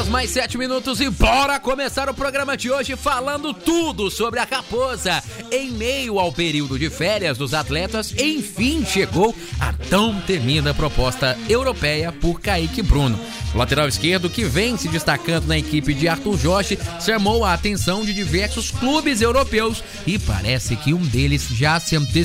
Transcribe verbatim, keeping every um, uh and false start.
Mais sete minutos e bora começar o programa de hoje falando tudo sobre a Raposa. Em meio ao período de férias dos atletas, enfim chegou a tão temida proposta europeia por Kaique Bruno. O lateral esquerdo, que vem se destacando na equipe de Arthur Jorge, chamou a atenção de diversos clubes europeus e parece que um deles já se antecipou